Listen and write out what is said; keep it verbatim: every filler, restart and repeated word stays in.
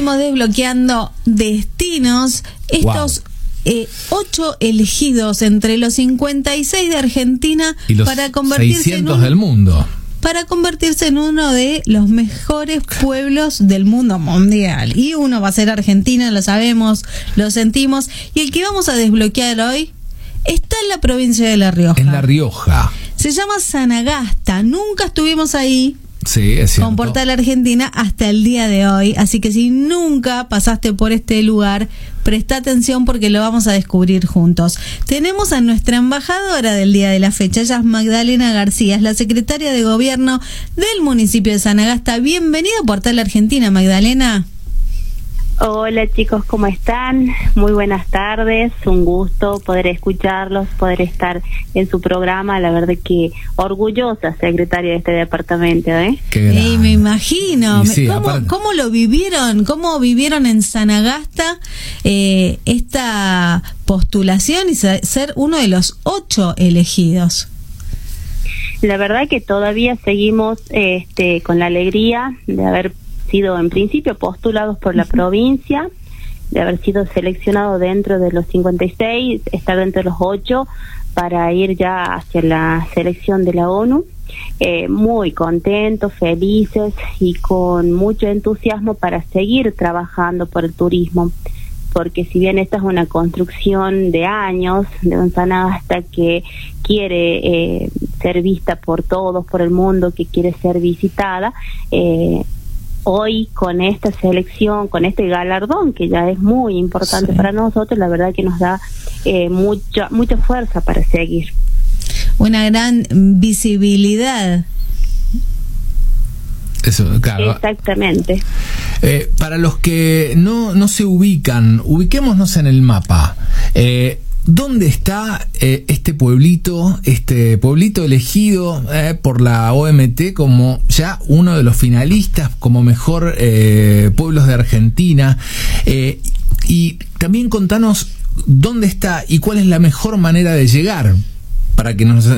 seguimos desbloqueando destinos. Estos Wow. eh, ocho elegidos entre los cincuenta y seis de Argentina Y los para convertirse en seiscientos un, del mundo. para convertirse en uno de los mejores pueblos del mundo mundial. Y uno va a ser Argentina, lo sabemos, lo sentimos. Y el que vamos a desbloquear hoy está en la provincia de La Rioja. En La Rioja. Se llama Sanagasta. Nunca estuvimos ahí Sí, es cierto. con Portal Argentina hasta el día de hoy. Así que si nunca pasaste por este lugar, presta atención porque lo vamos a descubrir juntos. Tenemos a nuestra embajadora del día de la fecha. Ella es Magdalena García, es la secretaria de gobierno del municipio de Sanagasta. Bienvenida a Portal Argentina, Magdalena. Hola chicos, ¿cómo están? Muy buenas tardes, un gusto poder escucharlos, poder estar en su programa, la verdad que orgullosa secretaria de este departamento, ¿eh? Qué Sí, grande. me imagino. Y sí, ¿Cómo, aparte- ¿Cómo lo vivieron? ¿Cómo vivieron en Sanagasta eh, esta postulación y ser ser uno de los ocho elegidos? La verdad que todavía seguimos este, con la alegría de haber sido en principio postulados por la provincia, de haber sido seleccionados dentro de los cincuenta y seis, estar dentro de los ocho para ir ya hacia la selección de la ONU. Eh, muy contentos, felices y con mucho entusiasmo para seguir trabajando por el turismo, porque si bien esta es una construcción de años de un Sanagasta que quiere eh, ser vista por todos, por el mundo, que quiere ser visitada, eh, hoy con esta selección, con este galardón que ya es muy importante Sí. para nosotros, la verdad que nos da eh, mucha mucha fuerza para seguir. Una gran visibilidad. Eso, claro. Exactamente. Eh, para los que no, no se ubican, ubiquémonos en el mapa. Eh, ¿Dónde está eh, este pueblito, este pueblito elegido eh, por la O M T como ya uno de los finalistas como mejor eh, pueblos de Argentina? Eh, y también contanos dónde está y cuál es la mejor manera de llegar para que nos